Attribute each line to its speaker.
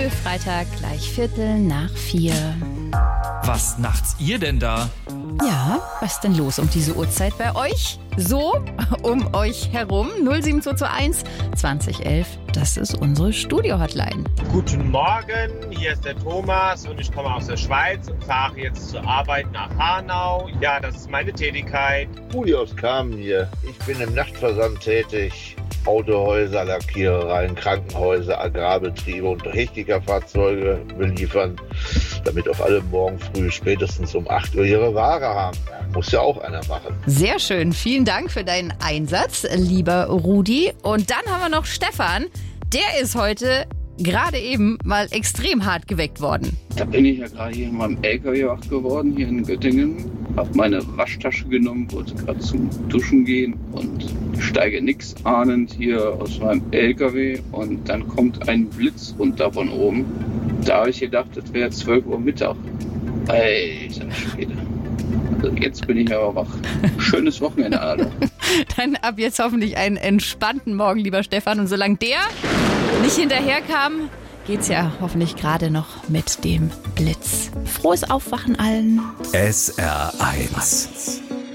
Speaker 1: Freitag, gleich 3:45.
Speaker 2: Was nachts ihr denn da?
Speaker 1: Ja, was ist denn los um diese Uhrzeit bei euch? So, um euch herum. 07221 2011, das ist unsere Studio-Hotline.
Speaker 3: Guten Morgen, hier ist der Thomas und ich komme aus der Schweiz und fahre jetzt zur Arbeit nach Hanau. Ja, das ist meine Tätigkeit.
Speaker 4: Rudi aus Kamen hier. Ich bin im Nachtversand tätig. Autohäuser, Lackierereien, Krankenhäuser, Agrarbetriebe und Technikerfahrzeuge beliefern, damit auch alle morgen früh spätestens um 8 Uhr ihre Ware haben. Muss ja auch einer machen.
Speaker 1: Sehr schön, vielen Dank für deinen Einsatz, lieber Rudi. Und dann haben wir noch Stefan, der ist heute gerade eben mal extrem hart geweckt worden.
Speaker 5: Da bin ich ja gerade hier in meinem LKW wach geworden, hier in Göttingen. Hab meine Waschtasche genommen, wollte gerade zum Duschen gehen und steige nix ahnend hier aus meinem LKW und dann kommt ein Blitz runter von oben. Da habe ich gedacht, das wäre 12 Uhr Mittag. Alter Schwede. Also jetzt bin ich aber wach. Schönes Wochenende, Alter.
Speaker 1: Dann ab jetzt hoffentlich einen entspannten Morgen, lieber Stefan. Und solange der nicht hinterherkam, geht's ja hoffentlich gerade noch mit dem Blitz. Frohes Aufwachen allen.
Speaker 2: SR1